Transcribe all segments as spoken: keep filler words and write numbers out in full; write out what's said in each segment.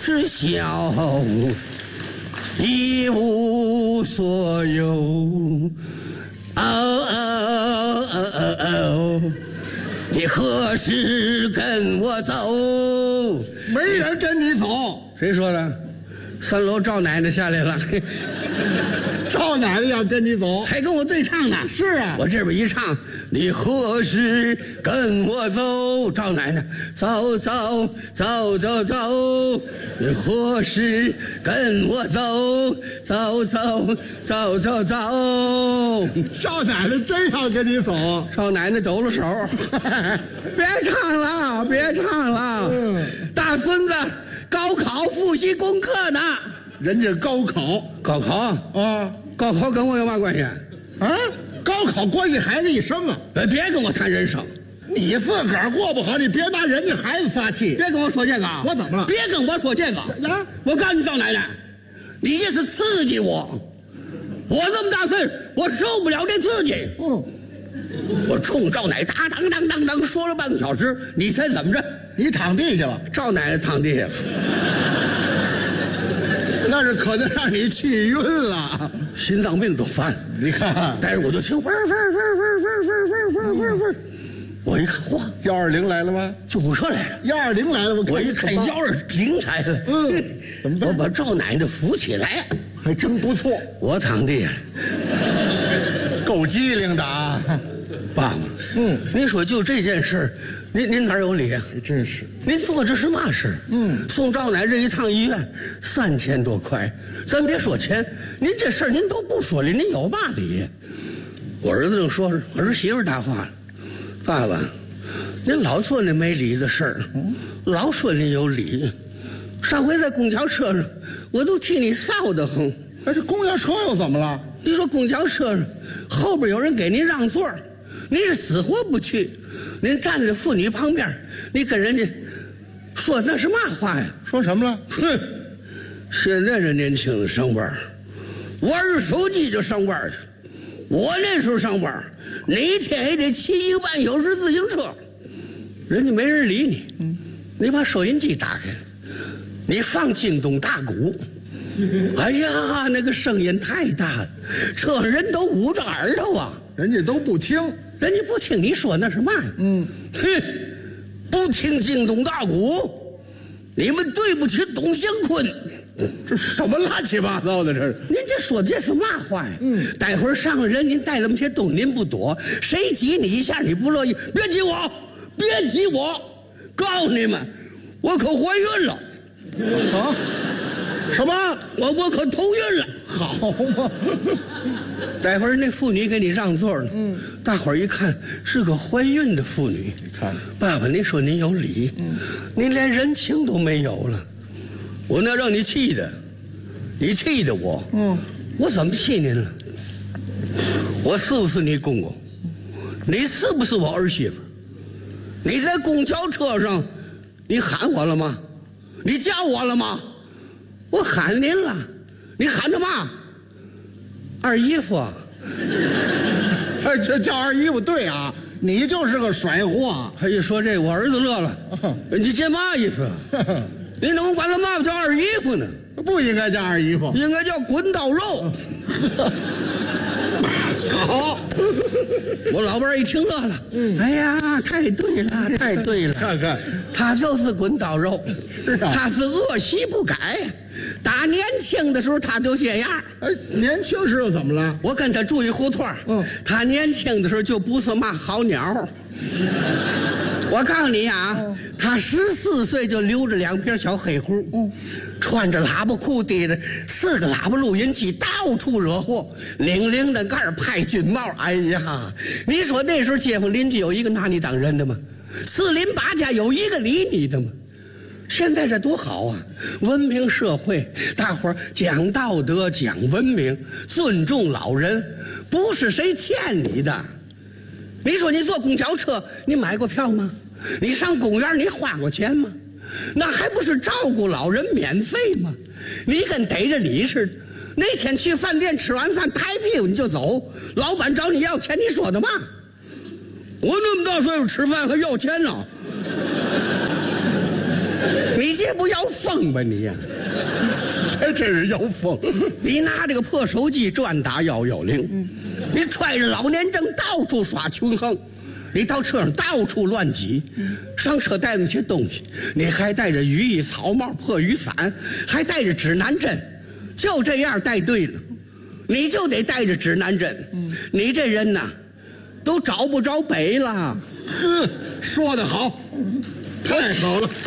知晓一无所有。哦哦哦哦哦，你何时跟我走？ 没人跟你走， 谁说的？三楼赵奶奶下来了， 赵奶奶要跟你走， 还跟我对唱呢。 是啊， 我这边一唱，你何时跟我走？赵奶奶，走走走走走，你何时跟我走？走走走走走。 赵奶奶真要跟你走， 赵奶奶抖了手，别唱了，别唱了。 嗯， 大孙子高考复习功课呢。 人家高考， 高考啊， 高考跟我有嘛关系？ 啊，高考关系孩子一生啊！ 呃，别跟我谈人生， 你自个儿过不好，你别拿人家孩子发气。 别跟我说这个。 我怎么了？ 别跟我说这个。 啊！ 我告诉你赵奶奶，你这是刺激我。我这么大岁数，我受不了这刺激。 嗯， 我冲赵奶奶当当当当当说了半个小时，你猜怎么着？ 你躺地下了， 赵奶奶躺地下了。 那是可能让你气晕了， 心脏病都犯了。 你看， 但是我就听嗡嗡嗡嗡嗡嗡嗡嗡嗡，我一看，嚯， 幺二零来了吗？ 救护车来了。 幺二零来了，我我一看幺二零来了， 嗯，怎么办？ 我把赵奶奶扶起来， 还真不错， 我躺地下， 够机灵的啊！ 爸爸， 嗯， 您说就这件事，您您哪有理啊？ 真是， 您做这是嘛事？ 嗯， 送赵奶这一趟医院三千多块，咱别说钱，您这事儿您都不说理，您有嘛理？我儿子正说着，儿媳妇搭话了，爸爸，您老做那没理的事儿，老说您有理。上回在公交车上，我都替你臊得慌。 哎，这公交车又怎么了？ 你说公交车上后边有人给您让座，您是死活不去，您站在妇女旁边，你跟人家说那是嘛话呀？ 说什么了？ 哼，现在这年轻人上班，玩着手机就上班去。我那时候上班，哪一天也得骑一个半小时自行车，人家没人理你。嗯，你把收音机打开了，你放京东大鼓。哎呀，那个声音太大了，车上人都捂着耳朵啊， 人家都不听， 人家不听你说那是嘛呀？ 嗯， 哼，不听京东大鼓，你们对不起董祥坤。 这什么乱七八糟的？这是您这说这是嘛话呀？嗯，待会儿上人您带这么些东西您不躲，谁挤你一下你不乐意？别挤我，别挤我！告诉你们，我可怀孕了。 啊？什么？ 我我可头晕了。 好嘛！ 待会儿那妇女给你让座了，嗯，大伙儿一看是个怀孕的妇女， 你看， 爸爸，您说您有理，嗯，您连人情都没有了，我那让你气的，你气的我， 嗯， 我怎么气您了？我是不是你公公？你是不是我儿媳妇？你在公交车上，你喊我了吗？你叫我了吗？我喊您了，你喊他嘛？二姨夫， 哎，这叫二姨夫对啊，你就是个甩货。 他一说这，我儿子乐了。你这嘛意思？你怎么管他妈妈叫二姨夫呢？ 不应该叫二姨夫， 应该叫滚刀肉。好，我老伴儿一听乐了。嗯，哎呀，太对了，太对了。 看看， 他就是滚刀肉， 是啊， 他是恶习不改。打年轻的时候他就这样。 哎，年轻时候怎么了？ 我跟他住一胡同，嗯，他年轻的时候就不是嘛好鸟。我告诉你啊，嗯，他十四岁就留着两撇小黑胡，嗯，穿着喇叭裤，提着四个喇叭录音机，到处惹祸，领领的盖儿派军帽。哎呀，你说那时候街坊邻居有一个拿你当人的吗？四邻八家有一个理你的吗？现在这多好啊！文明社会，大伙儿讲道德、讲文明，尊重老人，不是谁欠你的。你说你坐公交车，你买过票吗？你上公园你花过钱吗？那还不是照顾老人免费吗？你跟逮着礼似的。那天去饭店吃完饭，抬屁股你就走，老板找你要钱，你说的嘛？我那么大岁数吃饭还要钱呢？你你这不要疯吧你呀？ 还真是要疯！ 你拿这个破手机专打幺幺零，你揣着老年证到处耍穷横，你到车上到处乱挤，上车带那些东西，你还带着雨衣、草帽、破雨伞，还带着指南针，就这样带对了，你就得带着指南针。你这人呐，都找不着北了。 哼，说得好，太好了。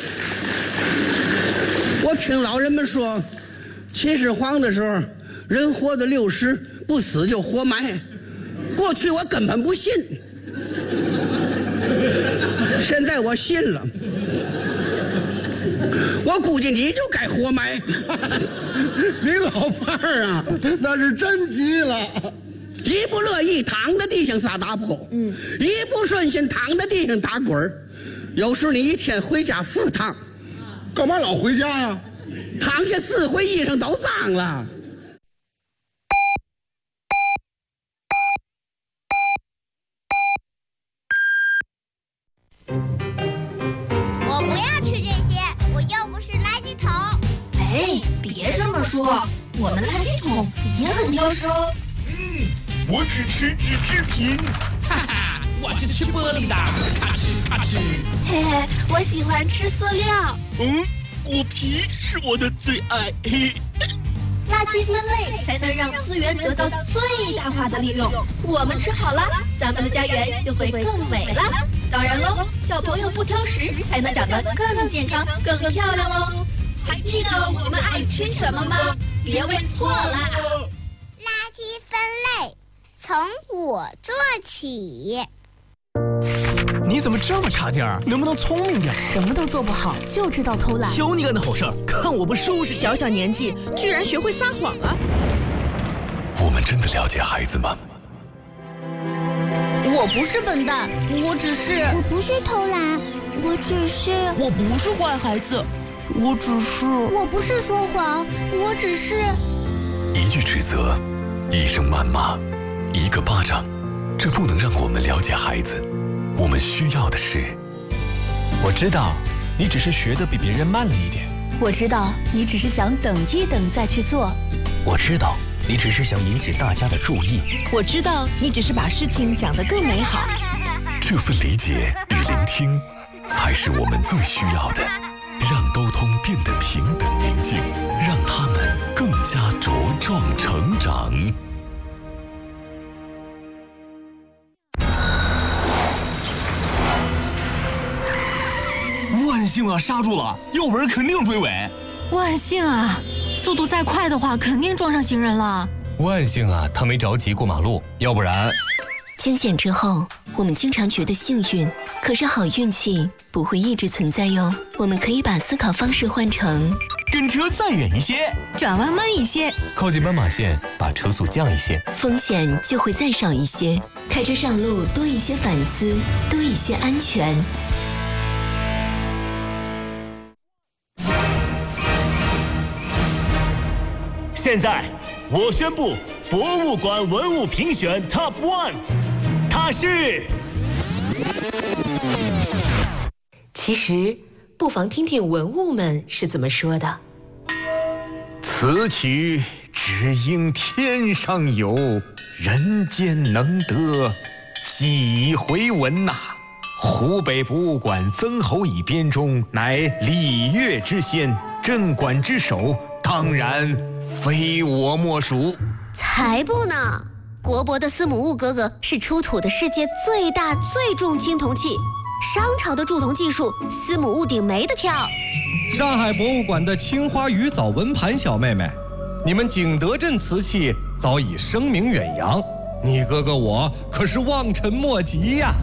我听老人们说，秦始皇的时候，人活到六十不死就活埋。过去我根本不信，现在我信了。我估计你就该活埋。 你老伴儿啊，那是真急了。 一不乐意躺在地上撒大泼，嗯，一不顺心躺在地上打滚儿。有时你一天回家四趟。 干嘛老回家呀？ 躺下四回，衣裳都脏了。 我不要吃这些，我又不是垃圾桶。 哎，别这么说，我们垃圾桶也很挑食哦。 嗯，我只吃纸制品。 哈哈，我是吃玻璃的，咔哧咔哧。 嘿嘿，我喜欢吃塑料。 嗯，果皮是我的最爱。嘿， 垃圾分类才能让资源得到最大化的利用。我们吃好了，咱们的家园就会更美了。当然喽，小朋友不挑食，才能长得更健康、更漂亮喽。还记得我们爱吃什么吗？别问错了。 垃圾分类从我做起。 你怎么这么差劲儿？能不能聪明点？ 什么都做不好，就知道偷懒。 求你干的好事儿，看我不收拾你！ 小小年纪居然学会撒谎了。 我们真的了解孩子吗？ 我不是笨蛋，我只是……我不是偷懒，我只是…… 我不是坏孩子，我只是…… 我不是说谎，我只是…… 一句指责，一声谩骂，一个巴掌，这不能让我们了解孩子。我们需要的是， 我知道你只是学得比别人慢了一点， 我知道你只是想等一等再去做， 我知道你只是想引起大家的注意， 我知道你只是把事情讲得更美好。 这份理解与聆听，才是我们最需要的。让沟通变得平等宁静，让他们更加茁壮成长。 万幸啊，刹住了，要不然肯定追尾。 万幸啊，速度再快的话，肯定撞上行人了。 万幸啊，他没着急过马路，要不然…… 惊险之后，我们经常觉得幸运，可是好运气不会一直存在哟。我们可以把思考方式换成： 跟车再远一些， 转弯慢一些， 靠近斑马线，把车速降一些， 风险就会再少一些。开车上路多一些反思，多一些安全。 现在，我宣布博物馆文物评选 Top One， 它是…… 其实，不妨听听文物们是怎么说的。 此曲只应天上有，人间能得几回闻呐、啊！湖北博物馆曾侯乙编钟乃礼乐之先，镇馆之首，当然非我莫属。 才不呢！国博的司母戊哥哥是出土的世界最大最重青铜器，商朝的铸铜技术，司母戊鼎没得挑。 上海博物馆的青花鱼藻文盘小妹妹，你们景德镇瓷器早已声名远扬，你哥哥我可是望尘莫及呀！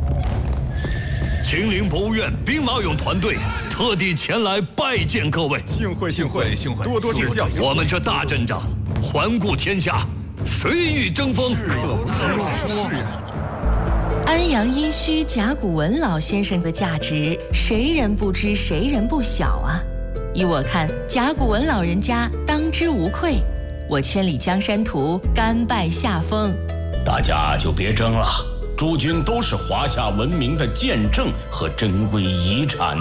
秦陵博物院兵马俑团队特地前来拜见各位， 幸会幸会幸会，多多指教。 我们这大阵仗，环顾天下，谁与争锋？ 可不是是呀。 安阳殷墟甲骨文老先生的价值，谁人不知，谁人不晓啊！依我看，甲骨文老人家当之无愧。我千里江山图，甘拜下风。 大家就别争了，诸君都是华夏文明的见证和珍贵遗产。